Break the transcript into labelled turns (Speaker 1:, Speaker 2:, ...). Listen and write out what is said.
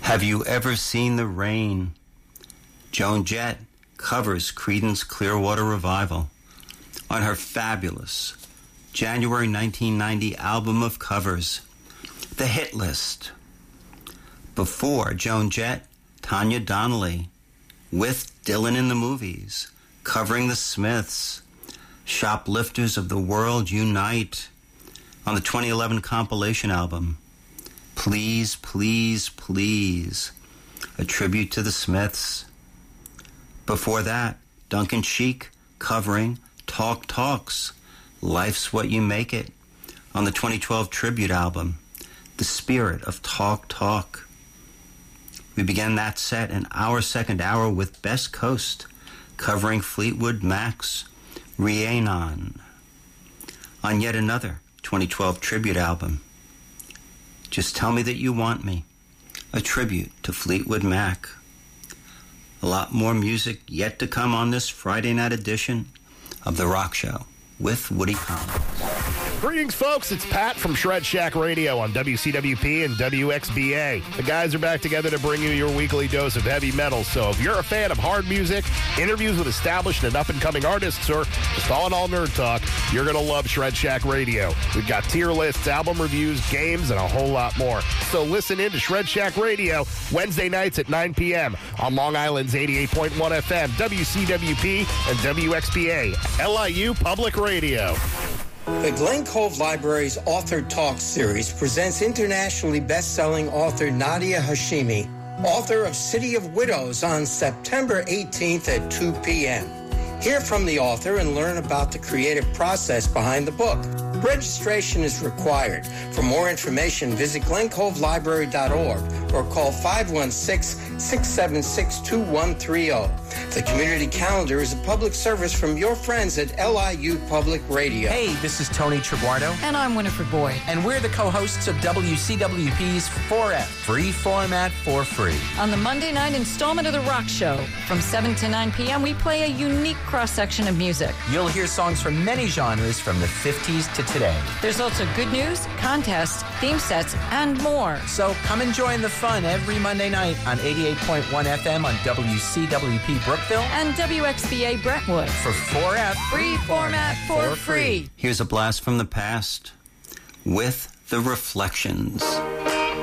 Speaker 1: Have you ever seen the rain? Joan Jett covers Creedence Clearwater Revival on her fabulous January 1990 album of covers, The Hit List. Before Joan Jett, Tanya Donnelly with Dylan in the Movies, covering the Smiths, Shoplifters of the World Unite, on the 2011 compilation album, Please, Please, Please, a tribute to the Smiths. Before that, Duncan Sheik covering Talk Talks, Life's What You Make It, on the 2012 tribute album, The Spirit of Talk Talk. We began that set in our second hour with Best Coast, covering Fleetwood Mac's Rhiannon, on yet another 2012 tribute album, Just Tell Me That You Want Me, a tribute to Fleetwood Mac. A lot more music yet to come on this Friday night edition of The Rock Show with Woody Collins.
Speaker 2: Greetings, folks. It's Pat from Shred Shack Radio on WCWP and WXBA. The guys are back together to bring you your weekly dose of heavy metal. So if you're a fan of hard music, interviews with established and up-and-coming artists, or just all nerd talk, you're going to love Shred Shack Radio. We've got tier lists, album reviews, games, and a whole lot more. So listen in to Shred Shack Radio Wednesday nights at 9 p.m. on Long Island's 88.1 FM, WCWP, and WXBA, LIU Public Radio.
Speaker 3: The Glen Cove Library's Author Talk series presents internationally best-selling author Nadia Hashimi, author of City of Widows, on September 18th at 2 p.m. Hear from the author and learn about the creative process behind the book. Registration is required. For more information, visit glencovelibrary.org or call 516-676-2130. The community calendar is a public service from your friends at LIU Public Radio.
Speaker 4: Hey, this is Tony Triguardo.
Speaker 5: And I'm Winifred Boyd.
Speaker 4: And we're the co-hosts of WCWP's 4F, Free Format for Free.
Speaker 5: On the Monday night installment of The Rock Show, from 7 to 9 p.m., we play a unique cross-section of music.
Speaker 4: You'll hear songs from many genres from the 50s to today.
Speaker 5: There's also good news, contests, theme sets, and more.
Speaker 4: So come and join the fun every Monday night on 88.1 FM on WCWP Brookville
Speaker 5: and WXBA Brentwood
Speaker 4: for 4F,
Speaker 5: Free Format for Free.
Speaker 1: Here's a blast from the past with The Reflections.